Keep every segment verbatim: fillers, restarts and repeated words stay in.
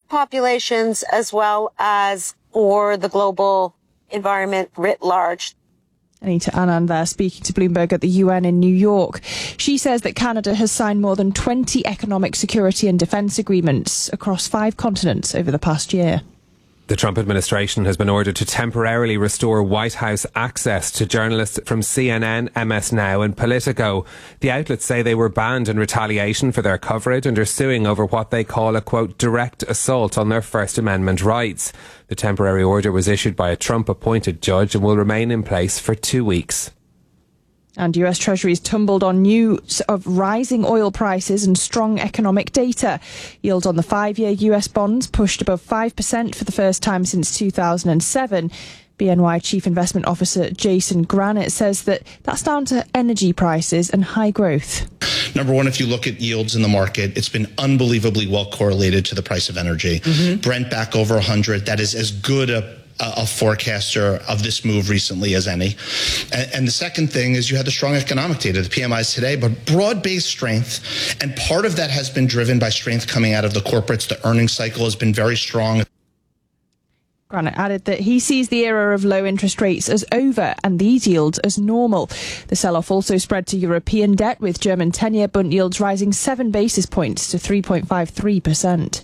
populations as well as for the global environment writ large. Anita Anand there speaking to Bloomberg at the U N in New York. She says that Canada has signed more than twenty economic security and defence agreements across five continents over the past year. The Trump administration has been ordered to temporarily restore White House access to journalists from C N N, M S Now and Politico. The outlets say they were banned in retaliation for their coverage and are suing over what they call a, quote, direct assault on their First Amendment rights. The temporary order was issued by a Trump-appointed judge and will remain in place for two weeks. And U S Treasuries tumbled on news of rising oil prices and strong economic data. Yields on the five-year U S bonds pushed above five percent for the first time since two thousand seven. B N Y Chief Investment Officer Jason Granite says that that's down to energy prices and high growth. Number one, if you look at yields in the market, it's been unbelievably well correlated to the price of energy. Mm-hmm. Brent back over one hundred. That is as good a a forecaster of this move recently as any. And, and the second thing is you had the strong economic data, the P M Is today, but broad-based strength. And part of that has been driven by strength coming out of the corporates. The earnings cycle has been very strong. Granite added that he sees the era of low interest rates as over and these yields as normal. The sell-off also spread to European debt, with German ten-year bund yields rising seven basis points to three point five three percent.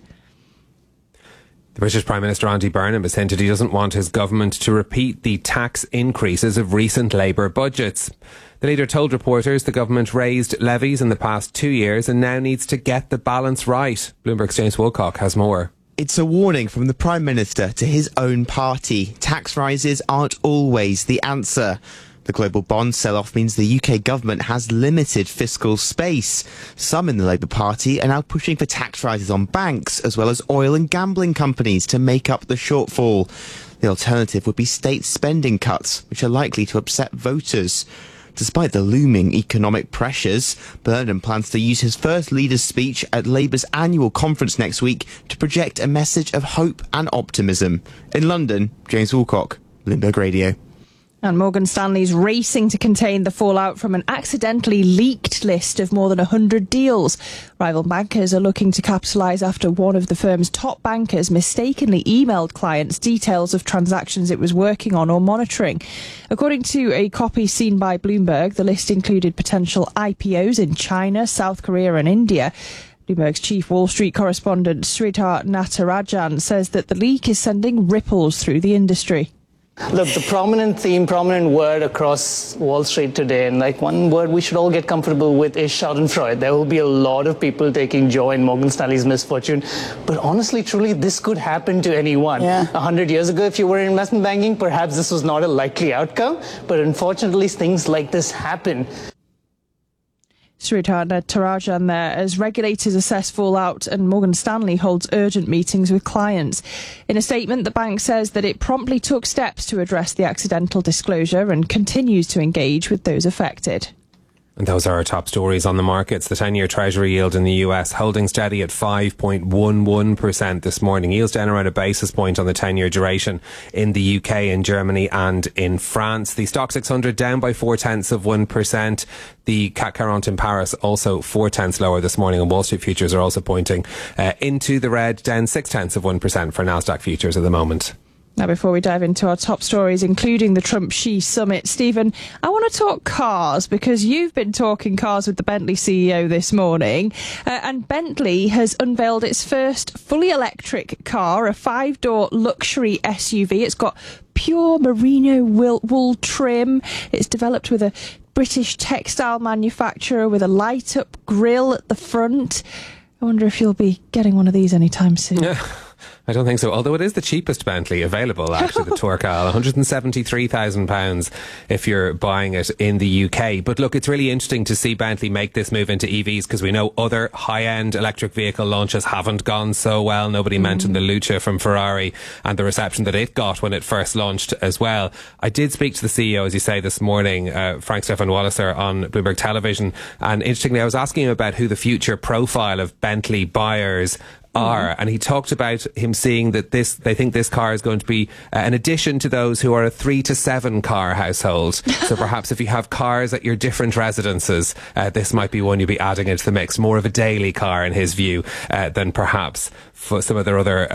The British Prime Minister Andy Burnham has hinted he doesn't want his government to repeat the tax increases of recent Labour budgets. The leader told reporters the government raised levies in the past two years and now needs to get the balance right. Bloomberg's James Woolcock has more. It's a warning from the Prime Minister to his own party. Tax rises aren't always the answer. The global bond sell-off means the U K government has limited fiscal space. Some in the Labour Party are now pushing for tax rises on banks, as well as oil and gambling companies, to make up the shortfall. The alternative would be state spending cuts, which are likely to upset voters. Despite the looming economic pressures, Burnham plans to use his first leader's speech at Labour's annual conference next week to project a message of hope and optimism. In London, James Woolcock, Bloomberg Radio. And Morgan Stanley's racing to contain the fallout from an accidentally leaked list of more than one hundred deals. Rival bankers are looking to capitalise after one of the firm's top bankers mistakenly emailed clients details of transactions it was working on or monitoring. According to a copy seen by Bloomberg, the list included potential I P Os in China, South Korea and India. Bloomberg's chief Wall Street correspondent Sridhar Natarajan says that the leak is sending ripples through the industry. Look, the prominent theme, prominent word across Wall Street today, and like one word we should all get comfortable with, is schadenfreude. There will be a lot of people taking joy in Morgan Stanley's misfortune. But honestly, truly, this could happen to anyone. A yeah. hundred years ago, if you were in investment banking, perhaps this was not a likely outcome. But unfortunately, things like this happen. Sridhar Natarajan there, as regulators assess fallout and Morgan Stanley holds urgent meetings with clients. In a statement, the bank says that it promptly took steps to address the accidental disclosure and continues to engage with those affected. And those are our top stories on the markets. The ten-year Treasury yield in the U S holding steady at five point one one percent this morning. Yields down around a basis point on the ten-year duration in the U K, in Germany and in France. The Stock six hundred down by four-tenths of one percent. The C A C quarante in Paris also four-tenths lower this morning, and Wall Street futures are also pointing uh, into the red, down six-tenths of one percent for Nasdaq futures at the moment. Now, before we dive into our top stories, including the Trump-Xi summit, Stephen, I want to talk cars, because you've been talking cars with the Bentley C E O this morning, uh, and Bentley has unveiled its first fully electric car, a five-door luxury S U V. It's got pure merino wool, wool trim. It's developed with a British textile manufacturer with a light-up grille at the front. I wonder if you'll be getting one of these anytime soon. Yeah. I don't think so, although it is the cheapest Bentley available, actually, the Tourcal, one hundred seventy-three thousand pounds if you're buying it in the U K. But look, it's really interesting to see Bentley make this move into E Vs, because we know other high-end electric vehicle launches haven't gone so well. Nobody mm. mentioned the Lucia from Ferrari and the reception that it got when it first launched as well. I did speak to the C E O, as you say, this morning, uh, Frank Stefan Walliser, on Bloomberg Television, and interestingly, I was asking him about who the future profile of Bentley buyers are, and he talked about him seeing that this, they think this car is going to be uh, an addition to those who are a three to seven car household. So perhaps if you have cars at your different residences, uh, this might be one you'll be adding into the mix. More of a daily car in his view uh, than perhaps for some of their other